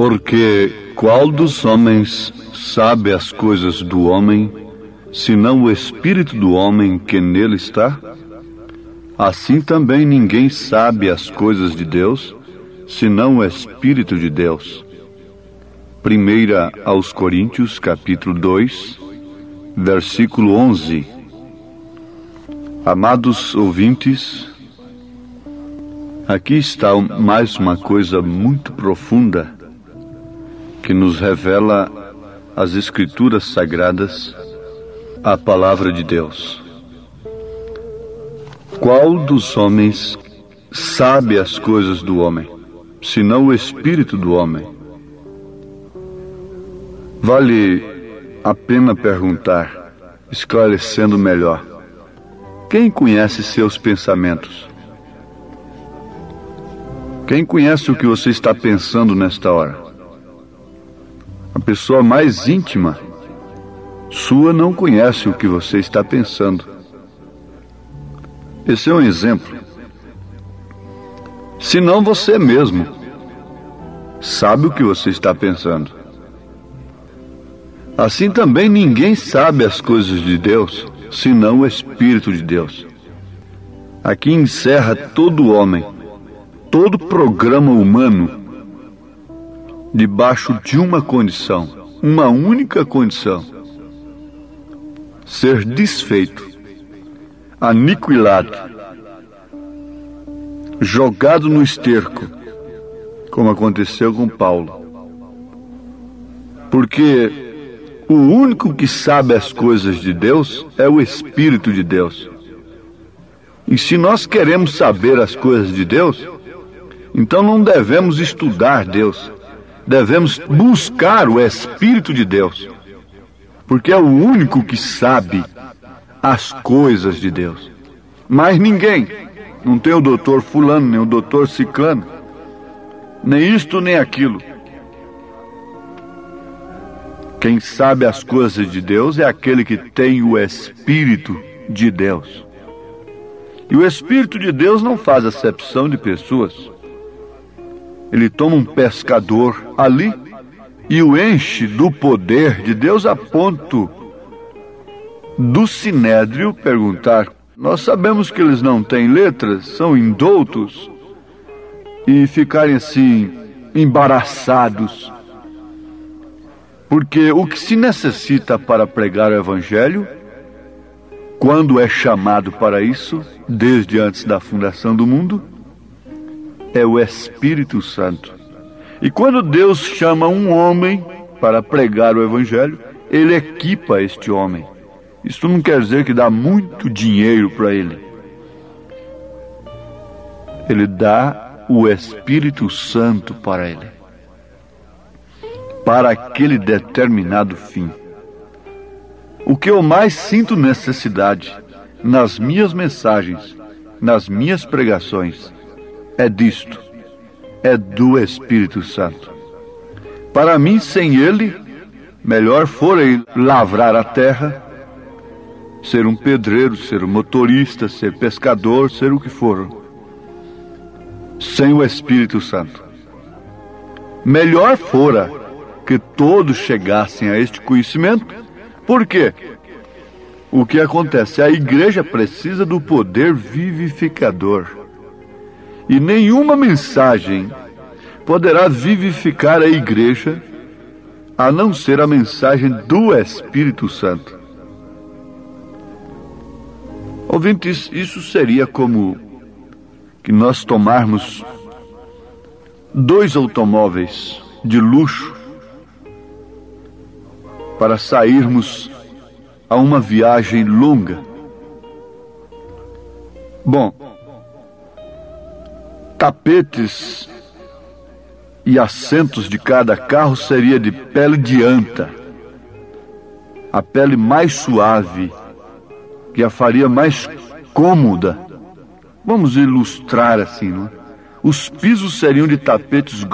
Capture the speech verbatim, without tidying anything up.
Porque qual dos homens sabe as coisas do homem, senão o espírito do homem que nele está? Assim também ninguém sabe as coisas de Deus, senão o Espírito de Deus. Primeira aos Coríntios, capítulo dois, versículo onze. Amados ouvintes, aqui está mais uma coisa muito profunda que nos revela as Escrituras Sagradas, a Palavra de Deus. Qual dos homens sabe as coisas do homem, senão o Espírito do homem? Vale a pena perguntar, esclarecendo melhor: quem conhece seus pensamentos? Quem conhece o que você está pensando nesta hora? A pessoa mais íntima sua não conhece o que você está pensando. Esse é um exemplo. Senão você mesmo sabe o que você está pensando. Assim também ninguém sabe as coisas de Deus, senão o Espírito de Deus. Aqui encerra todo homem, todo programa humano, debaixo de uma condição, uma única condição: ser desfeito, aniquilado, jogado no esterco, como aconteceu com Paulo. Porque o único que sabe as coisas de Deus é o Espírito de Deus. E se nós queremos saber as coisas de Deus, então não devemos estudar Deus, devemos buscar o Espírito de Deus, porque é o único que sabe as coisas de Deus. Mas ninguém, não tem o doutor fulano, nem o doutor ciclano, nem isto nem aquilo. Quem sabe as coisas de Deus é aquele que tem o Espírito de Deus. E o Espírito de Deus não faz acepção de pessoas. Ele toma um pescador ali e o enche do poder de Deus a ponto do Sinédrio perguntar: nós sabemos que eles não têm letras, são indoutos, e ficarem assim embaraçados. Porque o que se necessita para pregar o Evangelho, quando é chamado para isso, desde antes da fundação do mundo, é o Espírito Santo. E quando Deus chama um homem para pregar o Evangelho, Ele equipa este homem. Isso não quer dizer que dá muito dinheiro para ele. Ele dá o Espírito Santo para ele, para aquele determinado fim. O que eu mais sinto necessidade nas minhas mensagens, nas minhas pregações, é disto, é do Espírito Santo. Para mim, sem ele, melhor fora lavrar a terra, ser um pedreiro, ser um motorista, ser pescador, ser o que for, sem o Espírito Santo. Melhor fora que todos chegassem a este conhecimento. Por quê? O que acontece? A igreja precisa do poder vivificador. E nenhuma mensagem poderá vivificar a igreja a não ser a mensagem do Espírito Santo. Ouvintes, isso seria como que nós tomarmos dois automóveis de luxo para sairmos a uma viagem longa. Bom, tapetes e assentos de cada carro seria de pele de anta, a pele mais suave, que a faria mais cômoda. Vamos ilustrar assim, não é? Os pisos seriam de tapetes